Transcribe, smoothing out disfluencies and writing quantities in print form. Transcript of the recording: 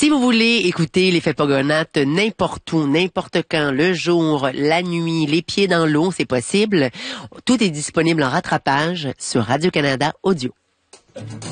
Si vous voulez écouter l'effet Pogonates n'importe où, n'importe quand, le jour, la nuit, les pieds dans l'eau, c'est possible. Tout est disponible en rattrapage sur Radio-Canada Audio.